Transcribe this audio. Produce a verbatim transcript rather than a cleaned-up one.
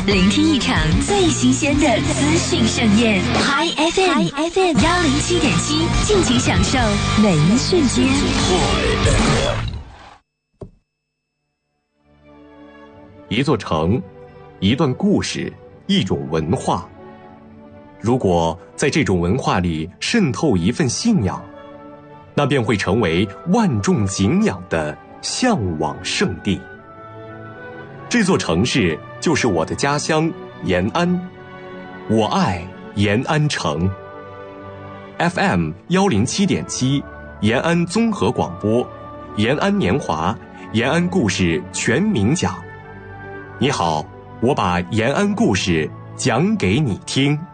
聆听一场最新鲜的资讯盛宴。Hi F M，Hi F M 幺零七点七，尽情享受每一瞬间。 一座城，一段故事，一种文化。如果在这种文化里渗透一份信仰，那便会成为万众敬仰的向往圣地。这座城市就是我的家乡延安，我爱延安城。 F M 幺零七点七，延安综合广播，延安年华，延安故事全民讲。你好，我把延安故事讲给你听。